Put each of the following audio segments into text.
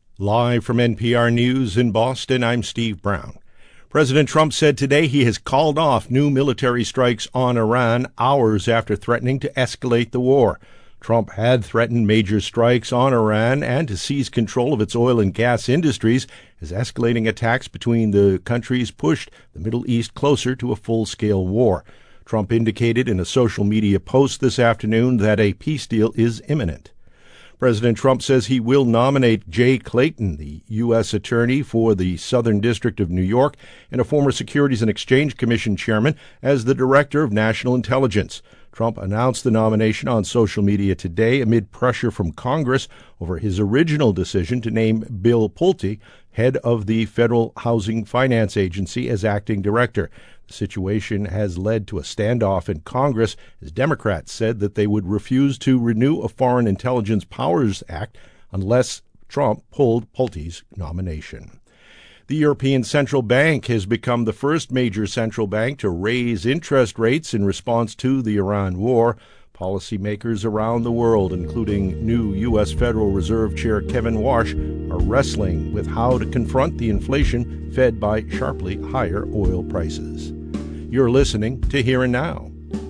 Live from NPR News in Boston, I'm Steve Brown. President Trump said today he has called off new military strikes on Iran hours after threatening to escalate the war. Trump had threatened major strikes on Iran and to seize control of its oil and gas industries as escalating attacks between the countries pushed the Middle East closer to a full-scale war. Trump indicated in a social media post this afternoon that a peace deal is imminent. President Trump says he will nominate Jay Clayton, the U.S. Attorney for the Southern District of New York and a former Securities and Exchange Commission chairman, as the Director of National Intelligence. Trump announced the nomination on social media today amid pressure from Congress over his original decision to name Bill Pulte, head of the Federal Housing Finance Agency, as acting director. The situation has led to a standoff in Congress as Democrats said that they would refuse to renew a Foreign Intelligence Powers Act unless Trump pulled Pulte's nomination. The European Central Bank has become the first major central bank to raise interest rates in response to the Iran war. Policymakers around the world, including new U.S. Federal Reserve Chair Kevin Warsh, are wrestling with how to confront the inflation fed by sharply higher oil prices. You're listening to Here and Now.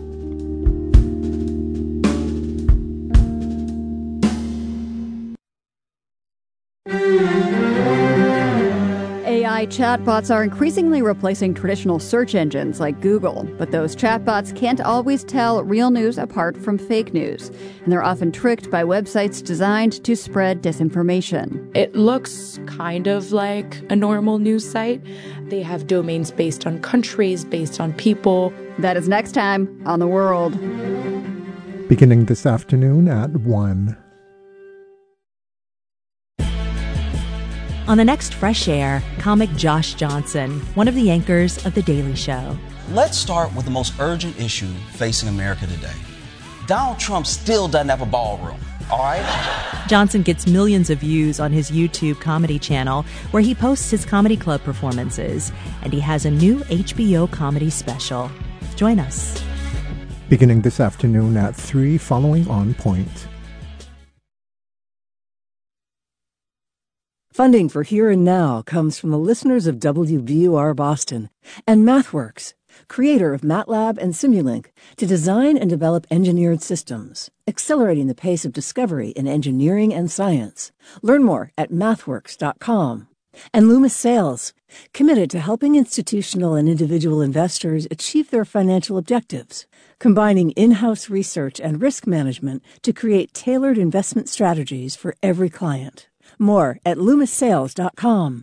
AI chatbots are increasingly replacing traditional search engines like Google, but those chatbots can't always tell real news apart from fake news, and they're often tricked by websites designed to spread disinformation. It looks kind of like a normal news site. They have domains based on countries, based on people. That is next time on The World. Beginning this afternoon at 1. On the next Fresh Air, comic Josh Johnson, one of the anchors of The Daily Show. Let's start with the most urgent issue facing America today. Donald Trump still doesn't have a ballroom, all right? Johnson gets millions of views on his YouTube comedy channel, where he posts his comedy club performances, and he has a new HBO comedy special. Join us. Beginning this afternoon at 3, following On Point. Funding for Here and Now comes from the listeners of WBUR Boston and MathWorks, creator of MATLAB and Simulink, to design and develop engineered systems, accelerating the pace of discovery in engineering and science. Learn more at mathworks.com. And Loomis Sales, committed to helping institutional and individual investors achieve their financial objectives, combining in-house research and risk management to create tailored investment strategies for every client. More at LoomisSales.com.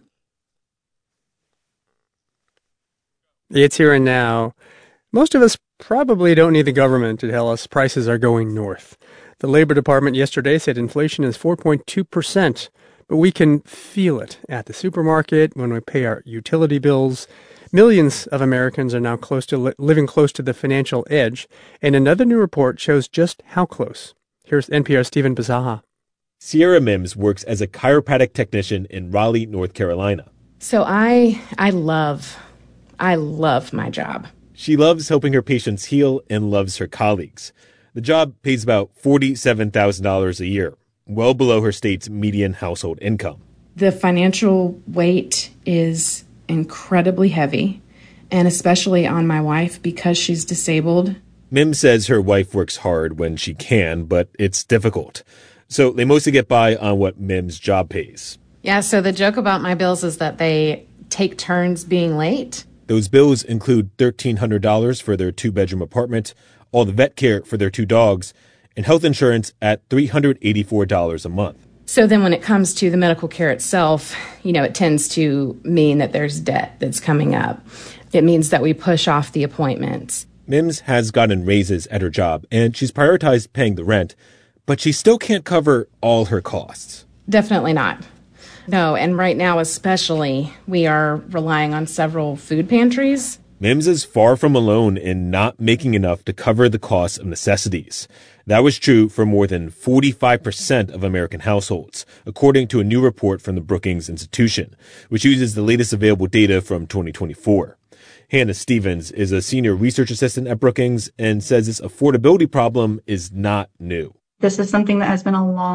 It's Here and Now. Most of us probably don't need the government to tell us prices are going north. The Labor Department yesterday said inflation is 4.2%, but we can feel it at the supermarket, when we pay our utility bills. Millions of Americans are now living close to the financial edge, and another new report shows just how close. Here's NPR's Stephen Bizaha. Sierra Mims works as a chiropractic technician in Raleigh, North Carolina. So I love my job. She loves helping her patients heal and loves her colleagues. The job pays about $47,000 a year, well below her state's median household income. The financial weight is incredibly heavy, and especially on my wife because she's disabled. Mims says her wife works hard when she can, but it's difficult. So they mostly get by on what Mims' job pays. Yeah, so the joke about my bills is that they take turns being late. Those bills include $1,300 for their 2-bedroom apartment, all the vet care for their 2 dogs, and health insurance at $384 a month. So then when it comes to the medical care itself, it tends to mean that there's debt that's coming up. It means that we push off the appointments. Mims has gotten raises at her job, and she's prioritized paying the rent, but she still can't cover all her costs. Definitely not. No, and right now especially, we are relying on several food pantries. Mims is far from alone in not making enough to cover the cost of necessities. That was true for more than 45% of American households, according to a new report from the Brookings Institution, which uses the latest available data from 2024. Hannah Stevens is a senior research assistant at Brookings and says this affordability problem is not new. This is something that has been a long